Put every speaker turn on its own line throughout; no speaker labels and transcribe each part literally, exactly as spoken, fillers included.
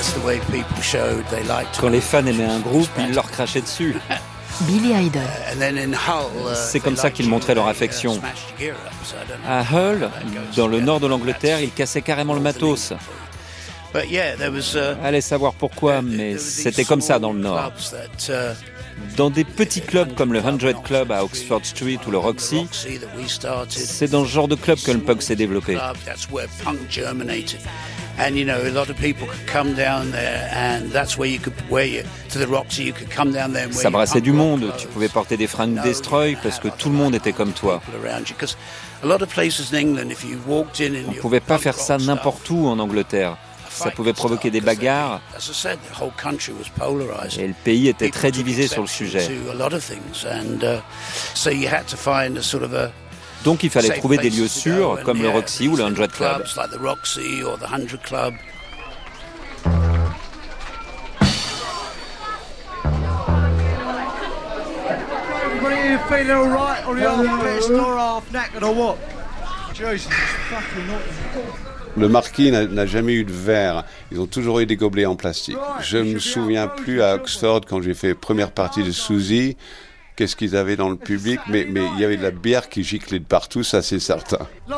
Quand les fans aimaient un groupe, ils leur crachaient dessus.
Billy Idol.
C'est comme ça qu'ils montraient leur affection. À Hull, dans le nord de l'Angleterre, ils cassaient carrément le matos. Allez savoir pourquoi, mais c'était comme ça dans le nord. Dans des petits clubs comme le Hundred Club à Oxford Street ou le Roxy, c'est dans ce genre de club que le punk s'est développé. Ça brassait du monde, tu pouvais porter des fringues Destroy parce que tout le monde était comme toi. On ne pouvait pas faire ça n'importe où en Angleterre. Ça pouvait provoquer des bagarres et le pays était très divisé sur le sujet. Donc il fallait trouver des lieux sûrs comme le Roxy ou le Hundred Club.
Le marquis n'a, n'a jamais eu de verre. Ils ont toujours eu des gobelets en plastique. Je ne me souviens plus à Oxford, quand j'ai fait première partie de Susie, qu'est-ce qu'ils avaient dans le public, mais, mais il y avait de la bière qui giclait de partout, ça c'est certain.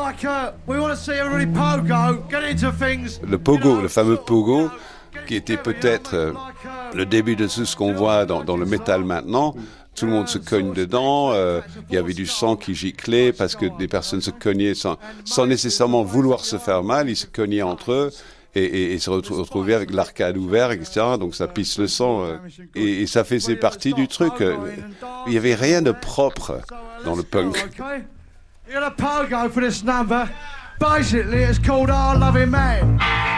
Le pogo, le fameux pogo, qui était peut-être euh, le début de tout ce qu'on voit dans, dans le métal maintenant. Tout le monde se cogne dedans, euh, il y avait du sang qui giclait parce que des personnes se cognaient sans, sans nécessairement vouloir se faire mal, ils se cognaient entre eux et, et, et se retrouvaient avec l'arcade ouvert, et cetera. Donc ça pisse le sang euh, et, et ça faisait partie du truc. Euh, il n'y avait rien de propre dans le punk.
Basically, it's called Our Loving Man.